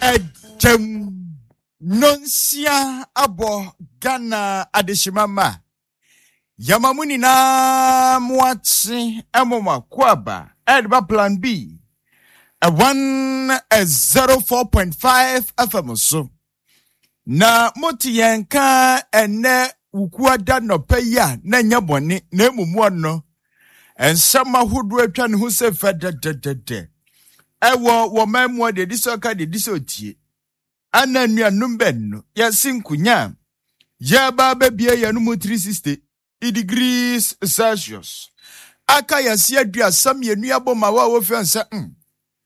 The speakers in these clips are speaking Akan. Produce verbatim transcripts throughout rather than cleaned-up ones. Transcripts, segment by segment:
Ejem nonsia abo Ghana adeshimama Yamamuni na mwatsi emoma kwaba Edba Plan B a one zero four point five F M so na moti yenka ene ukuada no peya na nyaboni na emumu no ensama hudu etwa ne ho se fede de de de ewo wo mamu de disoka de disotie ananua numbenno ya sinkunya ya baba bia ya no three sixty degrees Celsius aka ya si adua sam ye nua boma wa wo fensa mm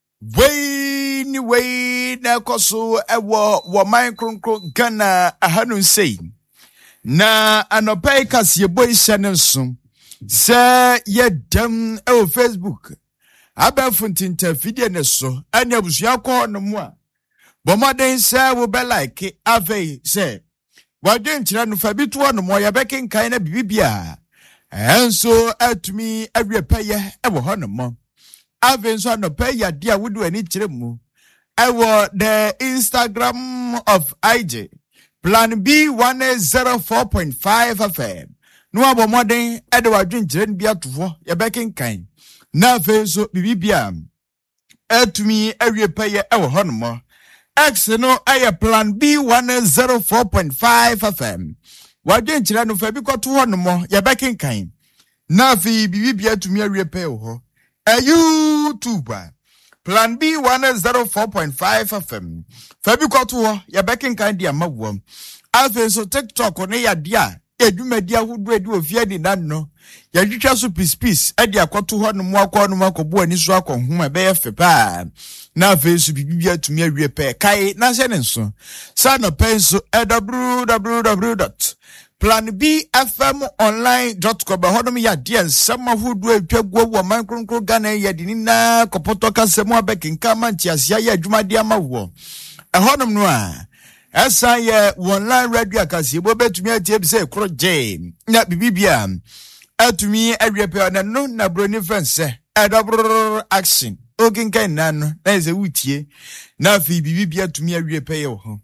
Way ni way na koso ewo wo man kronkro Ghana ahanu sei na anopai kase boy shanenso se ye dam e Facebook abafuntinta video ne so anya busua ko no mu a bomaden se wo be like ave se wadwen kira no fa bitu no mo ya bekin kan na bibia enso atumi awiepeye e wo hono mo ave so no pay ya dia wudu ani kire mu e wo the Instagram of I J Plan B one zero four point five F M no abomoden e de wadwen kire bia tofo ya bekin kan na ave so bibia atumi awiepeye e wo hono mo X no aye Plan B one zero four point five F M. Wadwen kira no fa bi kwato ho no mo ya bekin kan. Na fi bibia tumi awiepeye ho. A YouTuber Plan B one zero four point five F M. Fa bi kwato ho ya bekin kan dia mawom. Afi so TikTok ne ya dia edumedia hudu edi ofia di nanno. Ya twitwa so peace peace e dia kwato ho no mo akọ no makobo ani so akọ ho e be ye fepa. Na face bibia tumi awie pe kai na se ne nso sa no penso w w w dot plan b f m online dot com hodom ya dia nsama hudu atwago wo man kronkro Ghana ya dini na kopoto kasemu abekinka manchi asia ya adwumade amawo e hodom no a esa ye online radio akase bo betumi atie bi se kro je na bibia atumi awie pe na no na broni fense edobro action Ogin kan nano na eze wutie na fi bibia tumi awie peye ho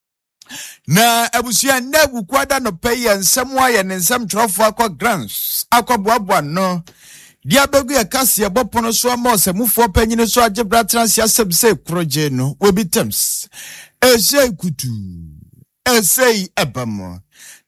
na abusua na bukwada no peye nsem aye ne nsem trofo akwa grants akwaboabo no dia begu ya kase e bopono so amose mufo panyine so agebra transia sebse kroje no obi tems ese kutu ese ebamo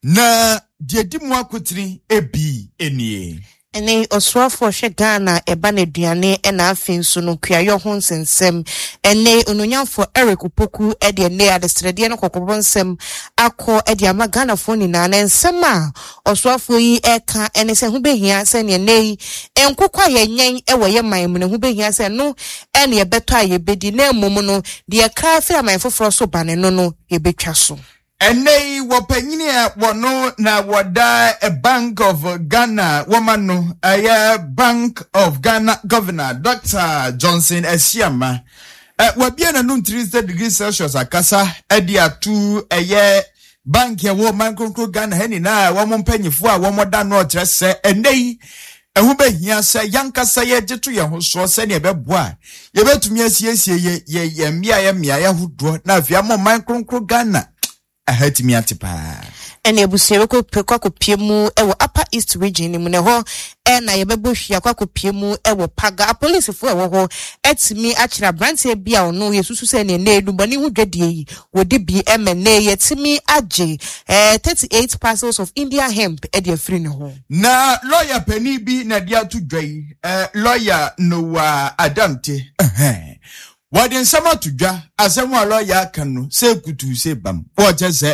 na diedimu akotiri ebi enie Ene oswafo hwe Ghana eba na aduane e na afin so no kuayo ho nsensem ene ononyamfo Eric Opoku e de ne adestrede no kokobon nsem akọ e de ama Ghana fo ni na nsem a oswafo yi e ka ene se hu behia se ne nei enkokwa ye nyen e wo ye man mu ne hu behia se no ene ye beto aye bedi na emom no de ka fira man foforo so bane no no ye betwa so Enei wapanyini ya wano na wada a Bank of Ghana woman no aya Bank of Ghana Governor Doctor Johnson Esiama uh, wabia na nun three degrees Celsius akasa edi atu eye bank ya woman kronkro Ghana heni na wamo mpanyifo a wamo da no kyerɛ sɛ enei ehu behia sɛ yankasa ye gyeto ye ho so sɛ ne ebeboa ye betumi asiesie ye ye ye mmia ye mmia ye hodo na afia mo man kronkro Ghana ahati mi atipa ene ebusie ko pekwa ko piemu e wo Upper East region ni mu ne ho e na ye bebo hwia kwa ko piemu e wo Paga police fo e wo ho etimi akira branche bia ono yesusu se ne na edu bani hu dwade yi wo de bi e me na yetimi age eh thirty-eight parcels of India hemp e de free ne ho na lawyer pani bi na dia to dwai eh lawyer Noah Adamte eh Wadin sama tudwa asemu lawyer kanu se kutu se bam wo jese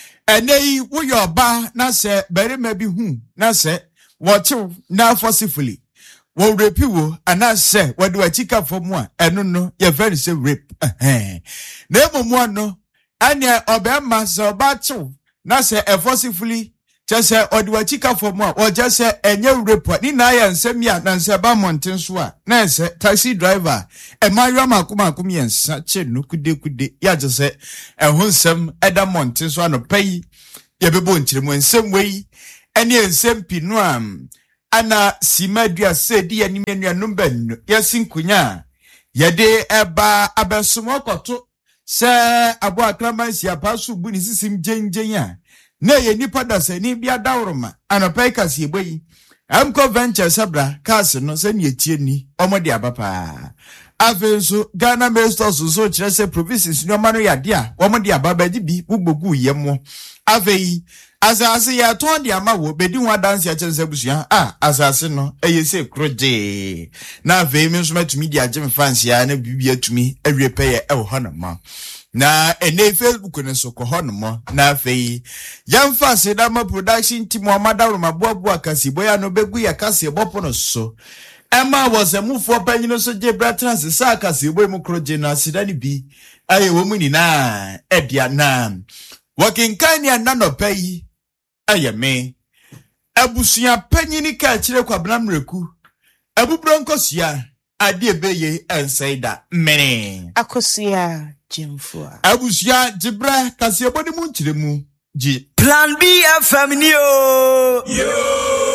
enei wo yoba na se bere ma bi hu na se wo chiw na forcefully wo rape wo ana se wo de wachika fomu a eno no ye very say rape eh na emomu no ane obema se oba chiw na se e forcefully Chese odiwachika for more or just say enye report ni na ya nsem na nseba mountain so a na se taxi driver e mario makuma akumi ensa che no kude kude ya just say e ho nsem eda mountain so no pay ye bebo nchiremu nsem wei ene nsem pinu am ana simadua se di animenu number no ya sinkunya ye de eba abesumo koto se abo akramansi apaso bu ni sisim gengen a na ye nipa dasani bia dawroma anopai kase eboyi amko venture sabra kase no se ne etie ni omode abapa afenso Ghana Masters so kire se provinces no mano yade a omode ababa di bi bubogu yemo afei asase ya ton de ama wo bedi ho dance ya chense busua ah asase no eyese kroje na afei me so matumi di agem fans ya na bibia atumi awie peye e wo honoma na ene Facebook ne so ko honomo na afei yamfa sedama production team amada romaboabo akasi boya no begu ya kase bopo no so Emma was a move for penny so je bratrans sakasi boy mu kroje na sidani bi aye wo mu ni na edia na working kind ya nano pay aye me abusuya panyini ka kire kwabna mreku abubronkosia ade ebeye ensaida mene akosia jimfua abusuya jibra kase bodi mu nkire mu ji Plan B F M ni o yo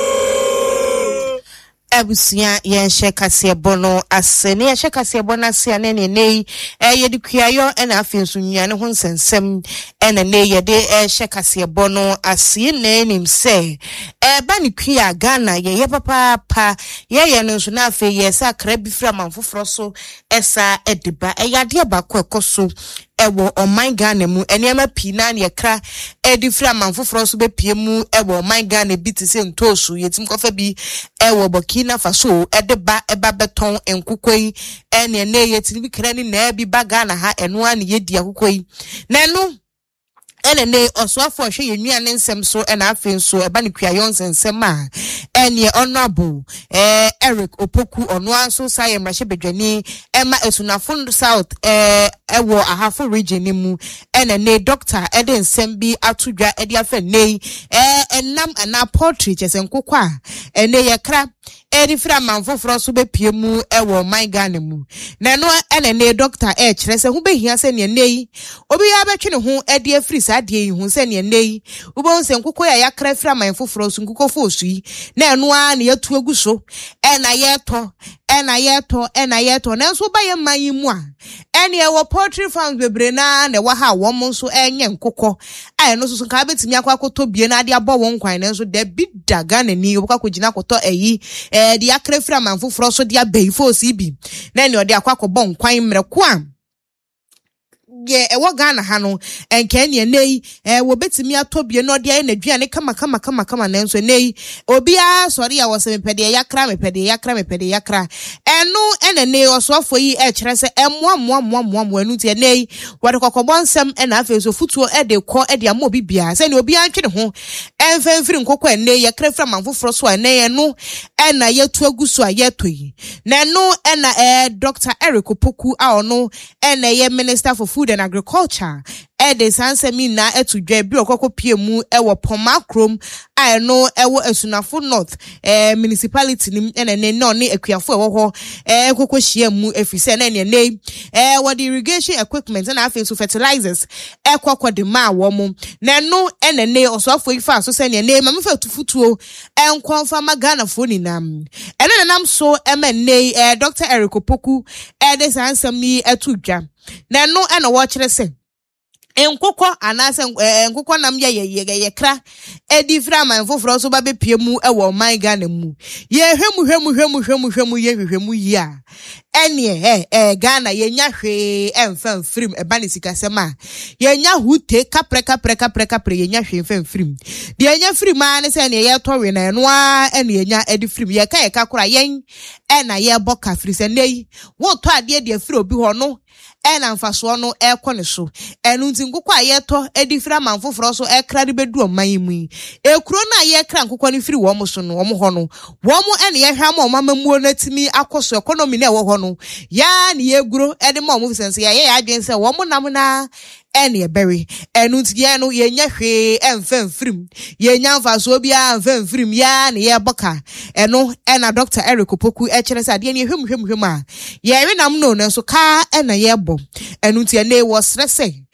Abusia yen shekase bono asene ye shekase bono ase ane ne nei eh ye dikuayo ena afinso nnuane ho nsensem ena ne ye de eh shekase bono ase ne nim se eh ba ni kua Ghana ye ye papa pa ye ye no so na afi ye sa kra bi fra manfoforo so esa ediba eh yade ba ko ekoso ewo oman Ghana mu enema pina na yekra edi fra manfoforo so be pie mu ewo oman Ghana bi te se ntosu yetim kofa bi ewo Burkina Faso edeba eba beton enkukoi ene ne yetim bi kra ni na bi ba Ghana ha eno an yedi akukoi na eno ene ne oswafo hwe yenuane nsem so ena afen so eba ne kuayon nsem a ene honorable eh Eric Opoku ono anso saye mrahye bedwani ema esunafo south eh ewo ahafo region ni mu ene ne doctor ede nsem bi atodwa ede afa nei eh enam ana poultry chesenkokwa ene yekra edi fra manfoforo so be pie mu ewo my Ghana mu na no ene ne doctor e kire se hu behia se ne nei obi ya betwe ne hu edi afri sa de yi hu se ne nei ubo nse nkoko ya yakra fra manfoforo so nkoko fo osu yi na eno a ne yatu agu so ena yeto ena yeto ena yeto na nso ba ye man mu a ene e wo poultry farms bebre na na wa ha wo mo so enye nkoko aye no so ka betimi akwa akoto bie na ade abo won kwan na nso da bi da Ghana ni obaka kogina akoto eyi eh di akra fra manfoforo so dia beifo si bi na ne ode akwa akobọ nkwan mreko a ye ewo Ghana ha no enka ne nei eh wo betimi atobie no de na duane kama kama kama kama na nso nei obi a sori ya wo se mepede yakra mepede yakra mepede yakra eno ene nei osofo yi e kire se emwa mwa mwa mwa mwa enu tie nei wo de kokobon nsem ena afi so futuo e de ko e de ama obi bia se ne obi antwe ne ho enfemfiri nkokọ nei yakra fra manfoforo so nei eno ena yetu aguso a yetoi na eno ena eh Doctor Eric Opoku a ono ena ye Minister for Food and Agriculture ede sansemi na etudwa bi okoko pie mu ewo Poma Krom a eno ewo Esunafo North eh municipality ni ene ne no ne akuafo ewo ho eh kokko hia mu efise na ne ne eh wo the irrigation equipment na afi so fertilizers ekokko de ma wo mu na no ene ne osofo ifa so se ne ne ma mefa tufutuo enkonfa magana fo ni nam ene na nam so ema ne eh Doctor Eric Opoku ede sansemi etudwa na no ene wo kire se enkoko anase enkoko nam ye ye ye kra edi fra manfoforo so ba be pie mu e wo man Ghana mu ye hwemu hwemu hwemu hwemu hwemu ye hwemu yi a ene eh eh Ghana ye nya hwe emfam frim e ba ne sikasema ye nya hute kapre kapre kapre kapre ye nya hwe emfam frim de ye nya frim a ne se ne ye towe na eno a ene ye nya edi frim ye ka ye ka kora yen e na ye boka fri se nei wo to ade de fri obi ho no ena mfaso no ekone so enu nti nkukọ ayeto edifira manfoforo so ekra de bedu oman mu ekuro na ayekra nkukọ ni firi wo mo so no wo mo ho no wo mo ene ye hwa ma omamuo natimi akoso economy na ewo ho no ya na ye guro ede ma omo sense ya ye ya adwen se wo mo nam na ene ebere enu nti ye no ye nya hwe emfam frim ye nya mfaso bia emfam frim ya na ye boka eno ena Doctor Eric Opoku e kire se ade ne hwem hwem hwem a ye we nam no na so ka ena ye enu nti ene wo stress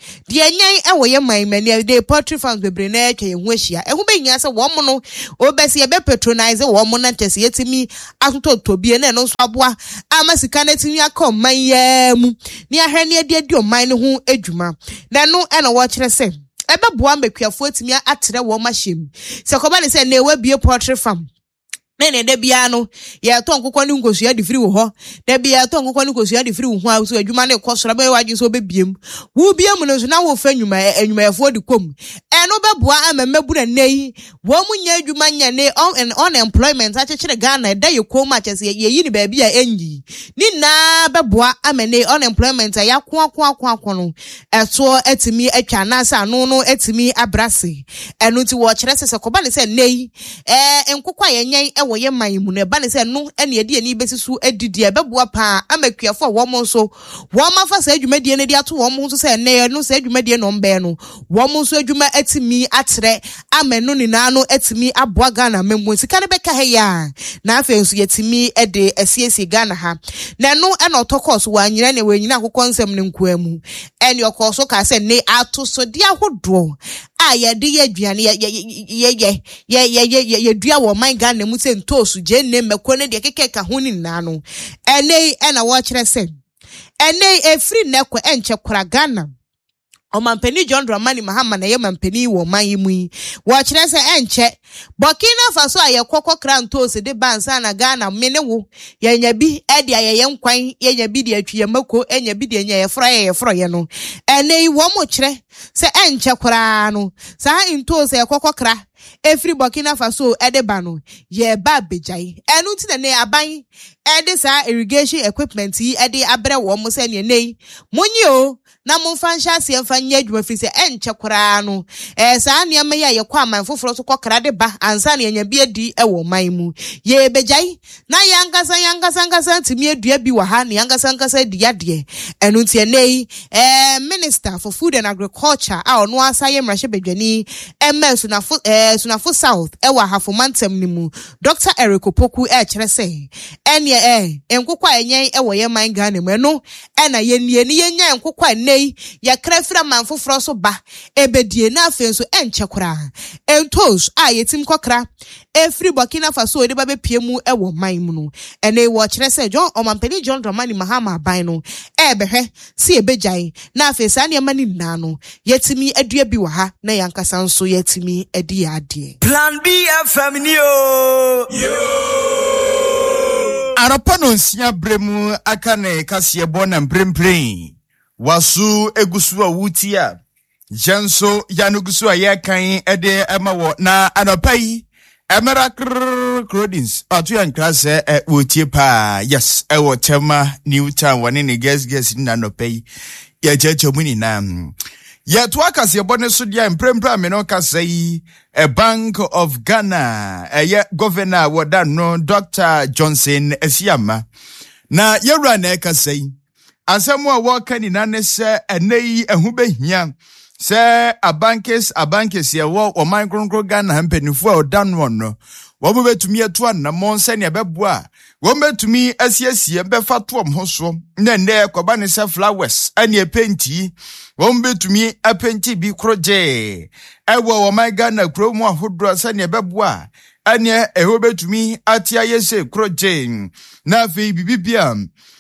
de enyan e wo ye man mani de poultry farms bebre na atwa ye ho ahia e ho behia se wo mo no obesi ye be patronize wo mo na ntese yetimi atotobie na no nso aboa ama sika na timi aka man ya mu ni ahwe ne ade adi oman ne ho adwuma na no e na wo kire se ebe boa mekuafo atimi atere wo ma hyem se koba ne se na ewa bie poultry farm nene de bia no ye to nkokwa ni nkosua de firi wo ho de bia to nkokwa ni nkosua de firi wo ho aso adwuma ne kosora be waje so be biem wo biem no so na wo fa nwuma enwuma yefo de kom e no be boa amemmabu na nei wo mu nya adwuma nya ne on unemployment a chekere Ghana da ye kom a chese ye yi ni ba bia enyi ni na be boa amene unemployment ya ko ako ako ako no eto etimi atwa na sa no no etimi abrase eno ti wo kire sese koba ne se nei eh nkokwa ye nyen wo ye man mu ne ba ne se no ene ade ani besisu adidi e beboa pa amakuafo wo mo nso wo ma fa sa adwumadie ne de ato wo mo nso se ne no sa adwumadie no mbe no wo mo nso adwuma atimi atere amenu ni na no atimi aboa Ghana memmu sika ne beka he ya na afa nso yetimi e de asiesi Ghana ha na no e na otokos wa nyina ne wa nyina akokɔ nsɛm ne nkoa mu ene ɔkɔ ka se ne ato so de ahodo a ye de ye aduane ye ye ye ye ye ye dua wo man Ghana mu se ntosu je ne meko ne de keke ka ho ni na no ene e na wo kire se ene efri neko enche kora Ghana Omampeni John Dramani Mahama na ye mampeni wo man yi mu yi wo kire se enche Burkina Faso aye kokko kranto se de bansa na Ghana mene wo ye nya bi e de aye yenkwan ye nya bi de atwi ye mako enya bi de nya ye fra ye fra ye no ene wo mo kire se enche kora no sa into se kokko kra efri Burkina Faso edeba no ye ba bejai enu ti na ne aban ede sa irrigation equipment yi ede abre wo mo se ne nei munyi o na mo fansha se mfa nya adwuma fi se enche kora no eh sa ne ma ya ye kwa man foforo so kokra de ba ansa ne nya bi adi e wo man mu ye bejai na yangasa yangasa yangasa ntimi adua bi wa ha ne yangasa yangasa di ade enu ti nei eh Minister for Food and Agriculture a ono asa ye mrahye bedwani ms na eh Sunafo South ewa hafomantem ni mu Doctor Eric Opoku e kire se ene eh enkokwa enyen ewo ye man Ghana mu no e na ye nie ni ye nya enkokwa nei ya krafira manfoforo so ba ebedie na afenso enche kora entos a yetim kokra efri Burkina Faso de ba be pie mu ewo man mu no ene wo kire se John Omampeni John Dramani Mahama ban no e behwe si ebejai na afesa ne mani na no yetimi adua bi wa ha na yankasa nso yetimi adi ya Plan B F M ni o. Arapa no nsia bremu aka ne kase bo na mprempren. Wasu egusu a wuti a. Janso yanugusu a ye kan ede ema wo na anapa yi emera crodins atu yan klase e wuti pa. Yes, e wo tema Newtown one ne guest guest na anapa yi. Ya cheche mu ni na. Yet waka se bone so dia mprempra me no ka sei a Bank of Ghana a ye governor woda no Doctor Johnson Esiama na ye run ka sei asemu a waka ni na ne se enei ehu behia se abankes abankes ye wo o man kronkro Ghana mpanifu a oda no no wo mo betumi eto na mo nse ne beboa wo betumi asiesie befa to om hoso na ne koba ne se flowers ane penti wo betumi apenti bi kroje ewo wo man Ghana kromu ahodro se ne beboa ane eho betumi atia yese kroje na fe bibibia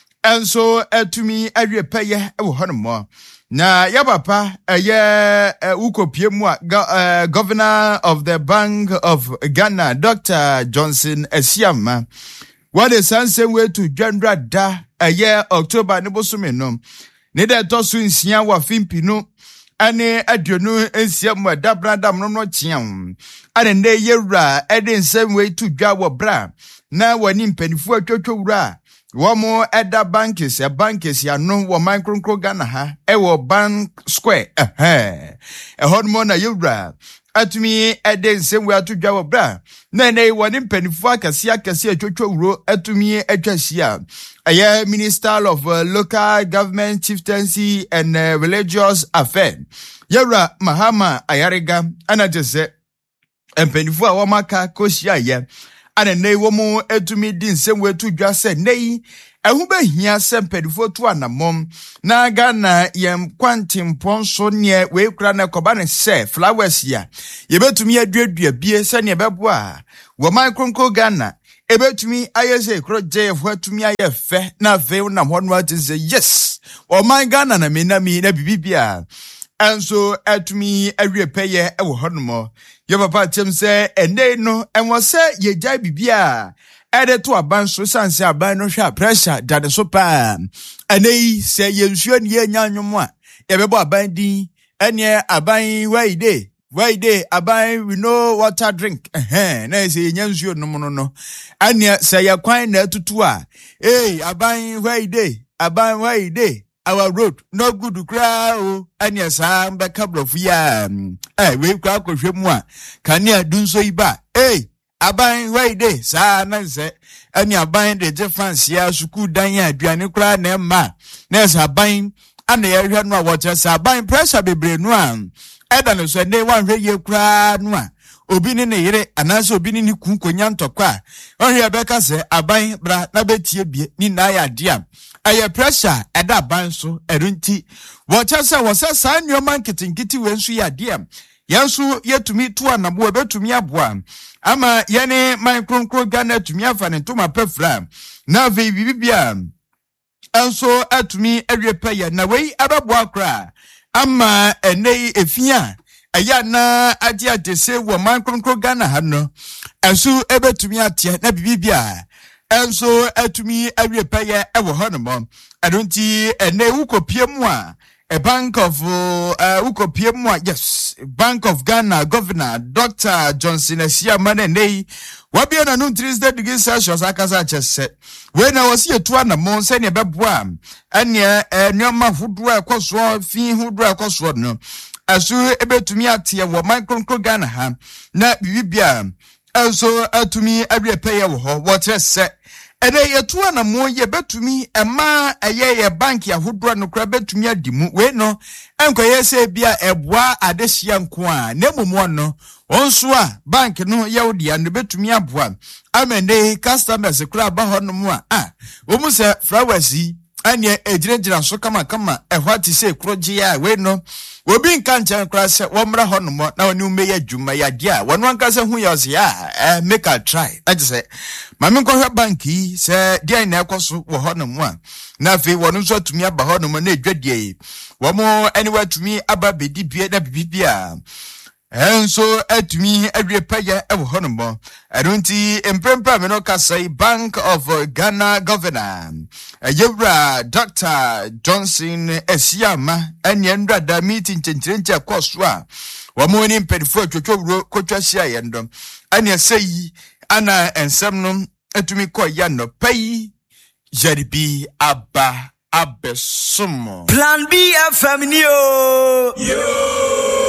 enso etumi awie peye ewo hono na ya papa eye ukopie mu a governor of the Bank of Ghana Doctor Johnson Esiama what is same way to Jandra da eye October ne bosome no ne de to so nsia wa fimpi no ane aduonu nsia mu da brandam no no chiam ane ne yewra ede same way to dwa wo bra na wani mpanifu atwotwo wura Womo eda bankis ya bankis ya no wo man kronkro Ghana ha ewo Bank Square eh eh hodmo na yura atumi ede nsem we atudwa wo bra na na woni mpanifu akase akase atwotwo wuro atumi atwasia eye Minister of uh, Local Government Chieftaincy and uh, Religious Affairs yura Mahama Ayariga anajese mpanifu a womaka kosia ye ane nei womu etumi di nsem wetu dwa se nei ehu behia sempedifo to anamom na Ghana yem kwantimpon so ne we kura na koba ne se flowers ya yebetumi aduadua bie se ne beboa wo micronco Ghana ebetumi ayese kro jef watumi ayefe na ve na hono atize yes o my Ghana na menami na bibibia enso atumi awiepeye ewo hono ye papa tem se ene no enwo se yegya bibia ede to aban so sanse aban no hwa pressure dade so pa anei se yensuo ne yenya nwomo a ye bebo aban din ene aban waide waide aban we know water drink eh na se yenya nsuo no no no ane se ya kwan na tutu a eh aban waide aban waide our road no good cry o ane sa mba kabrofu ya eh we kwa kohwemu a kania dunso iba eh aban waide sa na se ani aban de defense ya suku dan ya aduane kra na ma na sa aban ana ya hwe no a water sa aban pressure bebre no a eda no so ne wan hwe ye kra no a obi ne ne yere anase obi ne ku konya ntokwa ohwe beka se aban bra na betie bie ni na ya dia aye pressure eda aban so erunti water sa wasa sa nyoma nkitinkiti wensu ya dia yansu yetumi to anabo betumi aboa ama yene microncro Ghana tumi afa ne toma pefra na ve bibibia anso atumi awepeya na wei ababoa kra ama enei efia aya na ade adese wo microncro Ghana ha no anso ebetumi atia na bibibia anso atumi awepeya ewo honomo adonti enei ukopie mu a a bank of uh ukopie yes Bank of Ghana Governor Doctor Johnson Asia Manene wabia na no Tuesday degree Celsius akasa chese we na wasi etu na mon se ne beboa anya enoma hudu akoso fi hudu akoso no asu ebetumi atie wo microncro Ghana ha na bibia also atumi abiepeye wo ho what se ene yetu na mo ye betumi ema eye ye bank ya hodro no kra betumi adimu we no enkoye se bia eboa adehia nko a nemumo no onso a bank no ye odia no betumi aboa amende customers kra ba ho no mo a ah omu se flowers anye ejirejira so kama kama ehwati se kroje ya we no obi nka nchen kra se womra ho no mo na oni ume ya dwuma ya dia wono anka se hu ya se ya eh make a try ati se mame ko hwe banki se dia na ekoso wo ho no mo a na fe wono so tumi aba ho no mo na edwadie wo mo anywhere tumi aba bedi bie na bibia enso atumi awepeya ewo honombo adonti emprempa me no kasai Bank of Ghana Governor ayebra Doctor Johnson Esiama anyendra da meeting tentenche kwaso a wamoni mpedifo twotwo kotwa hia yendom anya sei ana ensem no atumi koya no pai jaribi aba abesomo Plan B F M ni o yo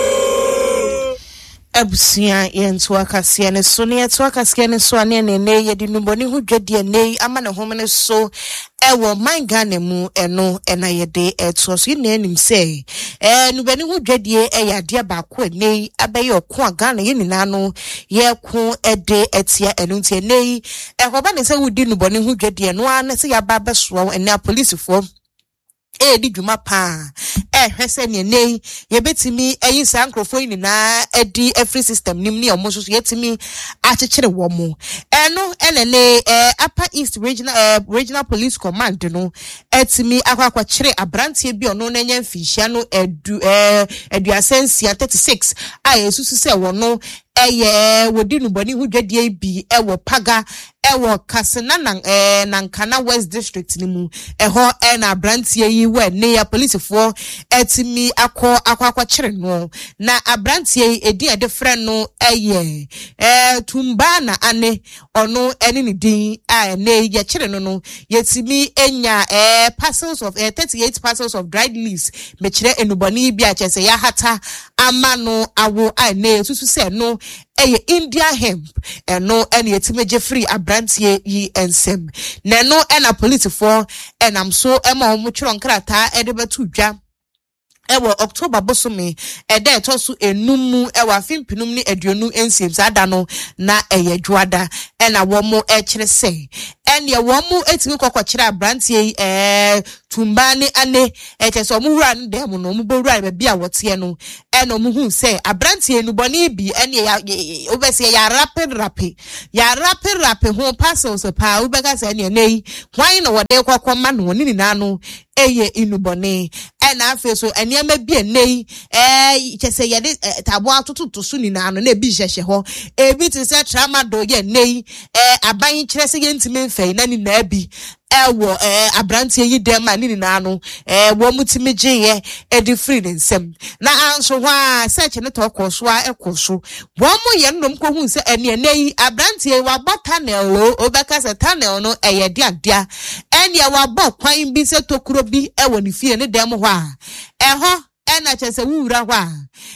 Abusia yentu akasia ne so ne yetu akasia ne so ane ne ne yedi numboni hu dwede ne ama ne home ne so ewo man Ghana mu eno ena yede eto so ne anim say eh nubani hu dwede e yade ba ko ne abaye okon Ghana ye nina no ye ko ede etia enu ntie ne ekoba ne se wudi nuboni hu dwede no an se ya ba beso ene police fo e di dwuma pa eh hwese ne nei ye betimi eyi sankrofo ni na edi every system nim ni omo so yetimi achechire wo mo eno enene eh Upper East Regional eh, Regional Police Command no etimi akwakwa chire abrantie bi ono na nya mfihia no edu eh eduasensia thirty-six a yesusu se wo no eye wodi nubani hu dwade bi ewo paga ewo kasena nan eh nankana West District ni mu eho e na abrantie yi we ne ya police for etimi akọ akwakwa chire no na abrantie edi ede friend no eye eh tumba na ane ono eni ni din a ne ye chire no no yetimi enya eh parcels of eh, thirty-eight parcels of dried leaves me chire enubani bi a chese ya hata amano awo a ne susu se no eye India hemp eno ene yetimeje free abrantie yi ensem na no ena police for enam so ema omo twiro nkrata ede betu dwa ewo October bosome ede etosu enumu ewa fimpinum ni eduonu ensem sada no na eye dwada ena womo e kyere se ene womo etimi kokokere abrantie eh tumbane ane e kyese omo wura no dem no omo bowura be bia wote no ena omo hu se abrantie no boni bi ene ya obese ya rapid rapid ya rapid rapid ho parcels pa ubeka se ene nei hwan no wode kwakoma no ni na no eye inubone ena afi so ene ma bi nei eh kyese ye de tabo atototo so ni na no na bi hyehye ho ebi ti se tramadol ye nei eh aban kyere se ye ntime mfei na ni na bi ewo eh abrantie yi dem ma ni na no eh wo mutimi gye e di free nsem na anso hwa search ne to koso a ekoso wo mo ye nnom ko hu se ene nei abrantie wa botanel o obeka se tunnel no eye dia dia ene wa bo kwan bi se tokuro bi ewo ni fie ne dem hwa eho ena chese wura hwa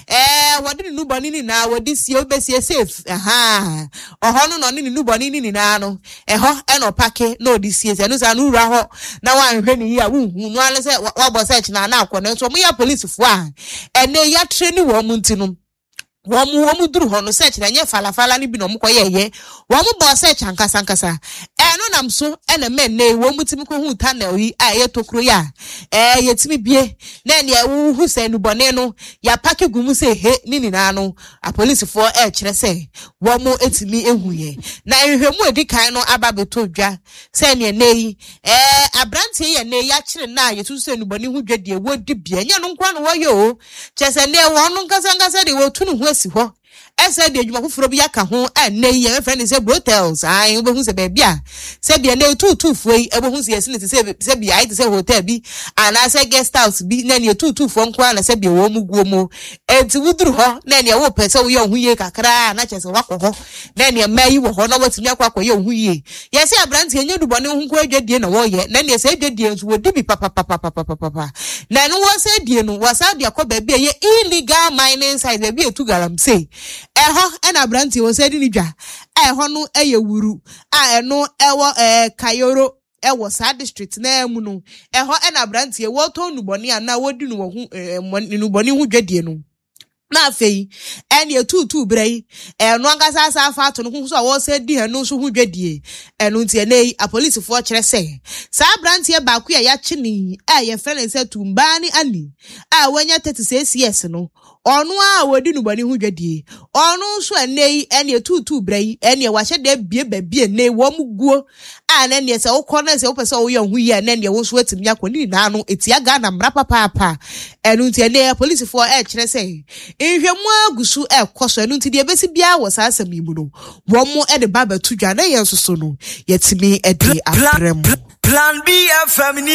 eh wodi ni nuboni ni na wodi sie obesie safe aha oho no no ni nuboni ni na no eho ena pake na odi sie se no sa no wura ho na wan hwe ni ya wunhu no ale se wa bo search na na akọ so mo ya police fo a ene ya training wo mu ntinu womu womu duru hono search na nye falafala ni bi no mko yeye womu bo search ankasa ankasa eno nam so ene men ne womu timi ko hu tunnel yi a ye tokro ya eh yetimi bie na ne wu hu se nubone no ya pake gumu se he ni ni na no a police for e kire se womu etimi ehuye na ehwemu edi kan no aba beto dwa se ne nei eh abrantie ye ne ya kire na yetu se nubone hu dwadie wodi bie nya no nkwa no wo yo chese ne wono nkasa nkasa de wo tunu si ho ese de adwuma foforo bi aka ho anei ye friend say hotels ai obo hu se be bia se bia ne tutu fuoi ebo hu se yesi se se bia ai se hotel bi ana se guest house bi na ne tutu fo nko ana se bia wo mu guo mu enti wuduru ho na ne wo pese wo ye hu ye kakra na chese wakọ ho na ne mai wo ho na watimi akwa akọ ye hu ye ye se abrant ye nyedu bone hu nko adwadie na wo ye na ne se adwadie nso wo dibi papa papa papa papa na no wo se die no wo sa de akọ ba bia ye illegal mining site ba bia tu garam say eho ena branti wo se di ni dwa eho no eye wuru a eno ewo eh Kayoro ewo sa district na emu no eho ena branti wo to nuboni ana wodi no wo hu nuboni hu dwadie no na afei ene etutu brei eno angasa asa afa ato no hu so wo se di he no so hu dwadie eno ntie nei a police fo kire se sa branti e ba ku ya ya chini a ye fele se tumbani ani a wanya thirty-six years no onu a wodi nubani hu dwadie onu so enei ene etutu brei ene wa hye de bie ba bie nei wo muguo a na ne se wo kona se wo pese wo ye hu ye na ne wo so atimi akoni na no etia ga na mra papa papa enu ntie nei police fo e kire se nhwemu agusu e koso enu ntie de besi bia wo sa asem imu no wo mo e de baba tudwa na ye nsoso no yetimi e de aprem Plan B F M ni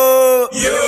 o yo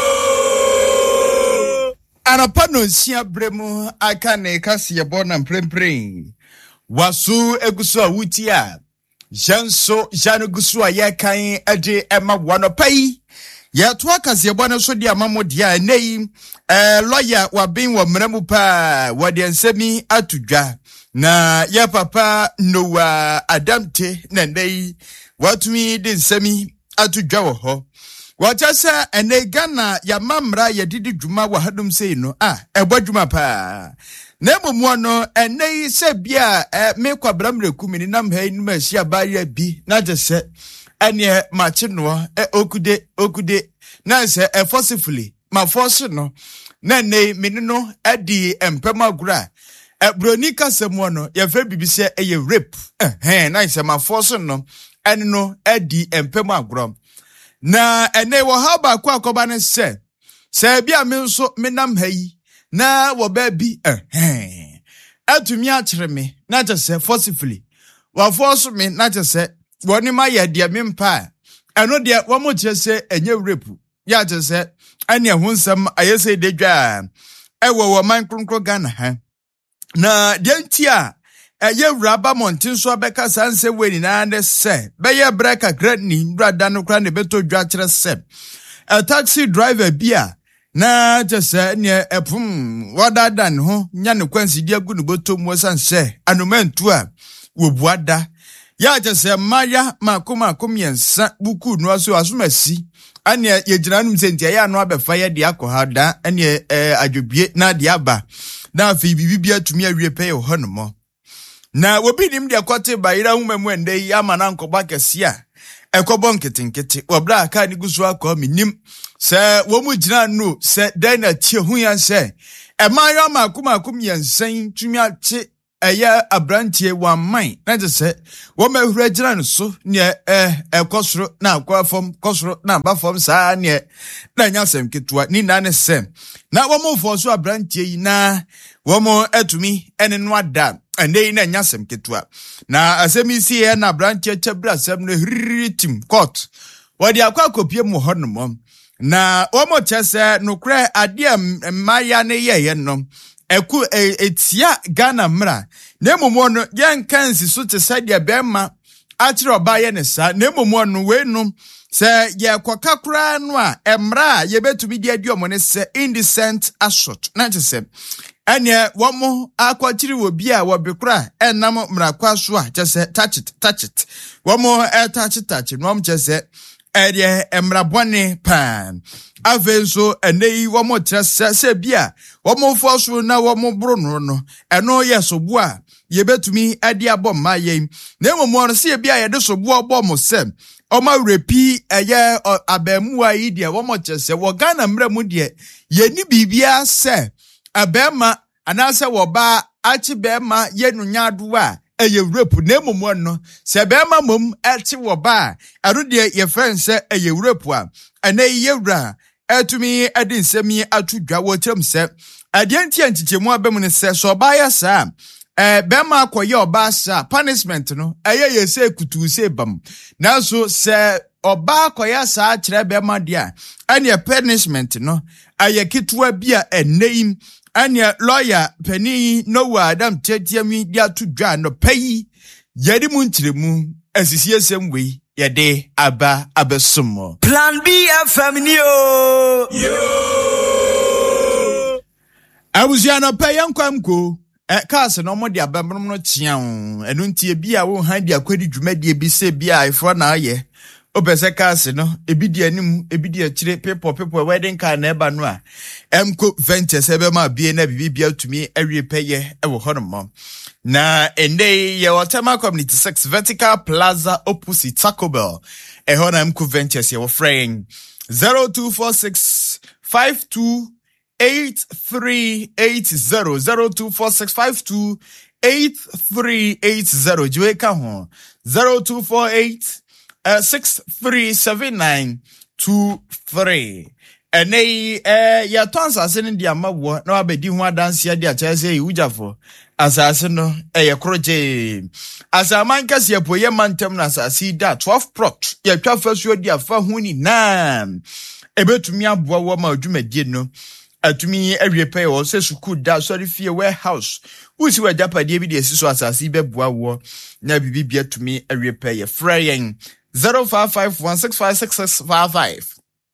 anapa no nsia bremu aka ne kase ye bona mprempren wasu egusu a wuti a janso janu gusu a ye kan ade ema wanopai ye to akase ye bona so de amamo dia nei eh lawyer wabin wa mramu pa wade nsemi atudwa na ye papa Noah Adamte na nei watumi de nsemi atudwa wo ho wachasa ene Ghana ya mamra ya didi dwuma wa hadum sei no ah ebo dwuma pa na momu no ene se bia eh, me kwabramre kumini nam ha inu ma hia ba ya bi na jese ene ma chi no eh, okude okude na se e forcefully ma force no na ne mini no edi empema gura e broni kasemu no ya fe bibise e ye rape eh na se ma force no ene no edi empema gura na ene wo haba kwa akoba ne se se bia me nso menam hayi na wo ba bi eh atumi a kire me na je se forcefully wa force me na je se woni ma ye de me mpa eno de wo mo kire se enye rape ya je se ane hunsam ayese de dwa e wo wo man kronkro Ghana ha na de ntia eye wraba montin so beka sanse weni na ne se be ye breka granny brada no kra ne beto dwa kire se a taxi driver bia na jese ne epum wadadan ho nya ne kwansi dia gu no boto mo sanse anomantu a wo buada ya jese maya makoma komiensa buku no aso asomasi ane ye gina num sentia ya no abefa ye de akohada ane adwobie na de aba na afi bibibia tumi awie pe ho no mo na obi nim de akote bayira humemu ende yi ama na nkoba kese a ekobon ketenkete obra aka ni gusu akọ minim se wo mu gina no se den na tie hu yan se e man yo ma kuma kum yansan tumi ache eye abrantie wan man na je se wo ma hura gina no so ne eh ekosoro na akwa fom kosoro na ba fom sa ne na nya sem ketua ni na ne se na wo mu fo so abrantie yi na wo mu etumi ene no ada ande na nya sem ketua na asemisi e na abrantie chebra sem no hiritim court wodi akwa kopie mu honom na wo mu chese no kra ade maya ne ye ye no eku etia Ghana mra na emumu no yen kansi so te sadia bema akire oba ye ne sa na emumu no we no se ye kwaka kra no a emra ye betumi di adiomo ne se indecent assault na te se ene womo akwachiri wo bia wo bekura enam mrakwa so a chese touch it touch it womo e touch touch no chese ere emrabone pan avenso enei womo trese se bia womo foso na womo bro no no eno yesobu a ye betumi ade abom maye na emomo no se bia ye de sobu obom se oma repi eye abemu ayi de womo chese wo Ghana mramu de ye ni bibia se abema anase woba achi bema ye nunyadu a eye Europe na emomo no se bema mom achi woba aro de ye fense eye Europe a ene yewra etumi edinsemi atudwa wo tiram se adianti antichemu abemu ne se so ba ya sa eh bema akoye oba sa punishment no eye ye se kutu se bam na so se oba akoye sa kire bema dia ene punishment no aye kitwa bia eneim ene lawyer pani Noah Adam Tetiami dia tudwa no payi yedi mu ntiremu asisi asem wei yede aba abesumo Plan B F M ni o yo awuziano payan kwamko e kaase no mo de abamrom no chia o enu ntie bia wo han de akwadi dwumade bi se bia ifro na aye obese kaase no ebidi anim ebidi akire people people wedding card na eba no a emko ventures ebe ma bie na bibia tumi awie peye e wo honom na ende ye Waterma Community six Vertical Plaza opposite Taco Bell e hona emko ventures ye wo fraying zero two four six five two eight three eight zero zero two four six five two eight three eight zero jiweka ho zero two four eight Uh, six three seven nine two three. And they uh ya tons as in the amawo no abedi ho adanse ya dia chese ujafo asase no eh kroje as a man kase apoye mantem na asase da twelve prot ya twa fasuo dia fa huni na ebetumi aboa wo ma adwumadie no atumi awie pay wo se suku da sorry fie warehouse usi wa japade bi de siso asase beboa wo na bibibia tumi awie pay fraying zero five five one six five six six five five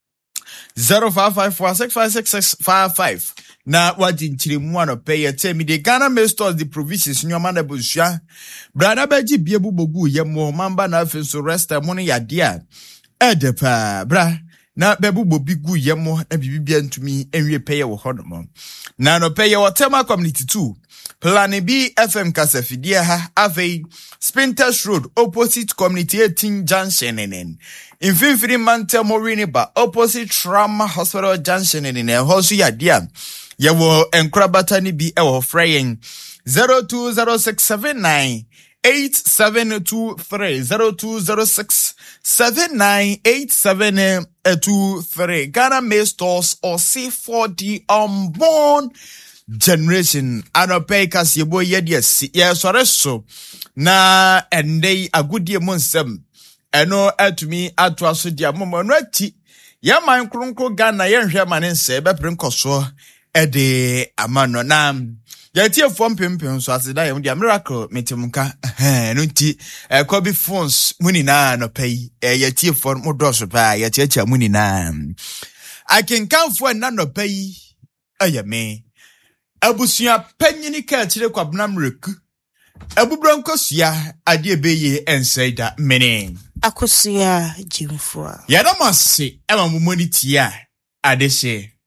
zero five five one six five six six five five na wadi nchirimu ano pay tell me the Ghana Mail Stores the provisions nyoma na busua brada baji biebu bogu ye mo mamba na afenso resta mo ne yade a edepa bra na bebu bobi gu ye mo na bibibia ntumi enwie pay wo hodomo na no pay Waterma Community two Plan B F M Kasafidia ha Ave Spinters Road opposite Community eighteen Junction in Infinity Mantel Morini ba opposite Trauma Hospital Junction in e hosu ya dia ye wo enkrabata ni bi e wo fraying zero two zero six seven nine eight seven two three zero two zero six seven nine eight seven two three Ghana Mail Stores or C four D unborn generation anope kasi bo yede si ye sore so na endei agudie monsem eno atumi atwa so dia momo no ati ye man kronkro Ghana ye hwe mane nse be prenkoso e de amano na ye tie fom pempem so aseda ye dia miracle metimka eh no ti e ko bi phones muni na no pay e ye tie fom modoso pa ye tie chia muni na I can come for na no pay aye me abusia panyini ka chire kwabna mreku abubrankosia ade ebeye ensaida mene akosia jimfua yadamase ema mumoni tia adese